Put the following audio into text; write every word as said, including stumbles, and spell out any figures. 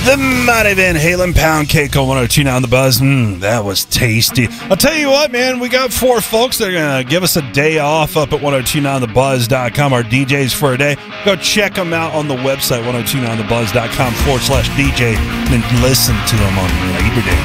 The Mighty Van Halen Pound Cake on one oh two point nine The Buzz. Mm, that was tasty. I'll tell you what, man, we got four folks that are going to give us a day off up at ten twenty-nine the buzz dot com, our D Js for a day. Go check them out on the website, ten twenty-nine the buzz dot com forward slash D J, and listen to them on Labor Day.